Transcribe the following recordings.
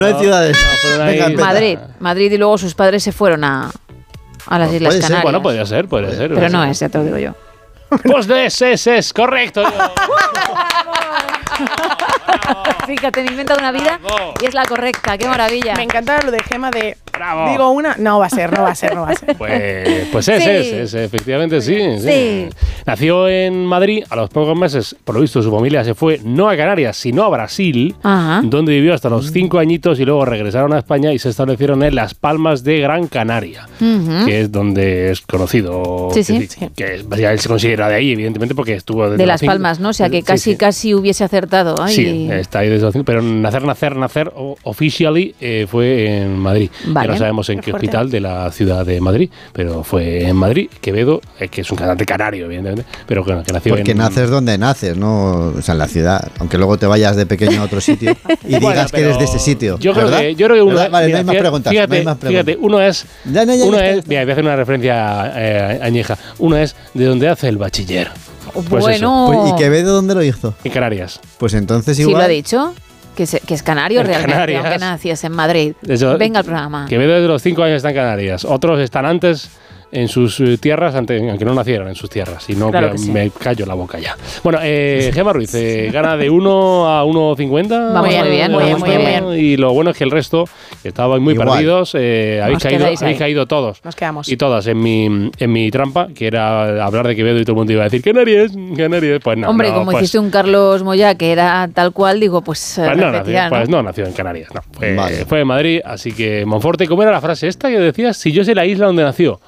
No hay ciudades. Madrid y luego sus padres se fueron a las Islas Canarias. Bueno, podría ser. Pero no es, ya te lo digo yo. Pues es correcto. Fíjate, me he inventado una vida y es la correcta. ¡Qué maravilla! Me encanta lo de Gema de... ¡Bravo! Digo una... No va a ser. Pues es, efectivamente sí. Nació en Madrid. A los pocos meses, por lo visto, su familia se fue no a Canarias, sino a Brasil, donde vivió hasta los 5 añitos y luego regresaron a España y se establecieron en Las Palmas de Gran Canaria, que es donde es conocido. Que él se considera de ahí, evidentemente, porque estuvo de Las Palmas, ¿no? O sea, que casi hubiese acertado. Sí, está ahí desde los 5, pero nacer officially fue en Madrid. Vale. Ya no sabemos en qué hospital de la ciudad de Madrid, pero fue en Madrid. Quevedo, que es un cantante canario, evidentemente, pero que nació porque naces donde naces, ¿no? O sea, en la ciudad, aunque luego te vayas de pequeño a otro sitio y digas que eres de ese sitio. Yo creo que uno... Vale, no hay más preguntas. Fíjate, uno es... Mira, voy a hacer una referencia añeja. Uno es de donde hace el bachiller. Pues bueno. ¿Y Quevedo dónde lo hizo? En Canarias. Pues entonces igual... Sí, lo ha dicho. Que es canario realmente, Canarias. aunque naciese en Madrid. Venga al programa. Quevedo desde los 5 años está en Canarias. Otros están antes en sus tierras, aunque no nacieron en sus tierras. Si no, claro me callo la boca ya. Bueno, Gema Ruiz gana de 1 a 1.50. Vamos muy bien. Y lo bueno es que el resto, que estaban muy perdidos, habéis caído todos. Nos quedamos. Y todas en mi trampa, que era hablar de Quevedo y todo el mundo iba a decir Canarias. Pues no. Hombre, como hiciste un Carlos Moyá que era tal cual, digo, pues no nació en Canarias. No, fue en Madrid, así que Monforte. ¿Cómo era la frase esta que decías? Si yo sé la isla donde nació.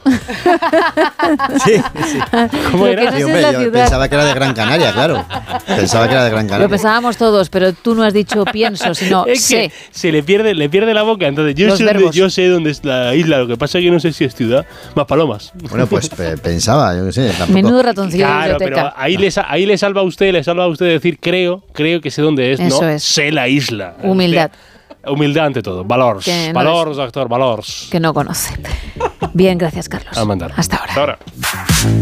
Sí. ¿Cómo era? Sí, hombre, yo pensaba que era de Gran Canaria, claro. Lo pensábamos todos, pero tú no has dicho pienso, sino es sé. Que se le pierde la boca. Entonces, yo sé dónde es la isla. Lo que pasa es que no sé si es ciudad. Más palomas. Bueno, pues pensaba, yo qué sé. Tampoco. Menudo ratoncillo. Claro, de biblioteca. pero ahí le salva a usted decir creo que sé dónde es. Eso no es. Sé la isla. Humildad. Humildad ante todo. Valors, doctor, valors. Que no conoce. Bien, gracias, Carlos. A mandar. Hasta ahora.